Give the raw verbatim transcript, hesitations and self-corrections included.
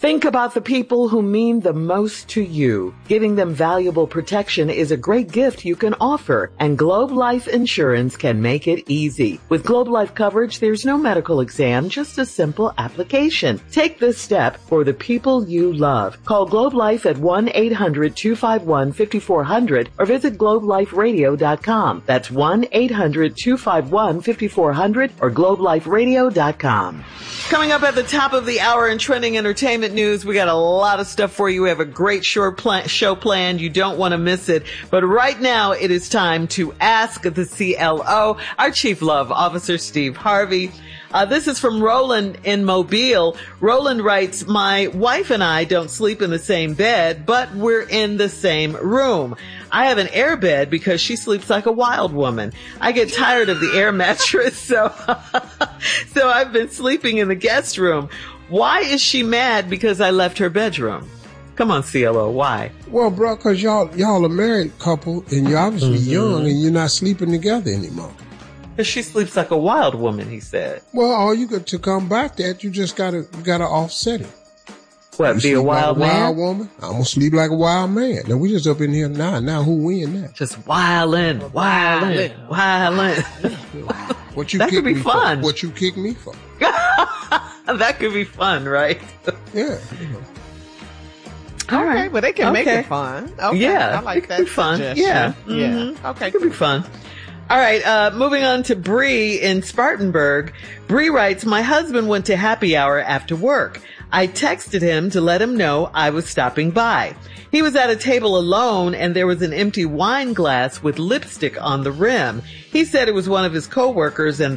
Think about the people who mean the most to you. Giving them valuable protection is a great gift you can offer, and Globe Life Insurance can make it easy. With Globe Life coverage, there's no medical exam, just a simple application. Take this step for the people you love. Call Globe Life at one eight hundred two five one five four zero zero or visit globe life radio dot com. That's one eight hundred two five one five four zero zero or globe life radio dot com. Coming up at the top of the hour in trending entertainment news, we got a lot of stuff for you. We have a great short plan- show planned. You don't want to miss it. But right now, it is time to ask the C L O, our Chief Love Officer, Steve Harvey. Uh, this is from Roland in Mobile. Roland writes, my wife and I don't sleep in the same bed, but we're in the same room. I have an air bed because she sleeps like a wild woman. I get tired of the air mattress, so so I've been sleeping in the guest room. Why is she mad because I left her bedroom? Come on, C L O, why? Well, bro, because y'all, y'all a married couple, and you're obviously mm-hmm. young, and you're not sleeping together anymore. Because she sleeps like a wild woman, he said. Well, all you got to combat that, you just gotta, you gotta offset it. What, you be a wild like a man? Wild woman? I'm gonna sleep like a wild man. Now we just up in here now. Now who win that? Just wildin', wildin', wildin'. What you that kick could be me fun. For? What you kick me for? That could be fun, right? Yeah. You know. All okay, right. Well, they can okay. make it fun. Okay. Yeah, I like it could that be fun. suggestion. Yeah, yeah. Mm-hmm. Okay, it could cool. be fun. All right, uh, moving on to Bree in Spartanburg. Bree writes, my husband went to happy hour after work. I texted him to let him know I was stopping by. He was at a table alone and there was an empty wine glass with lipstick on the rim. He said it was one of his coworkers and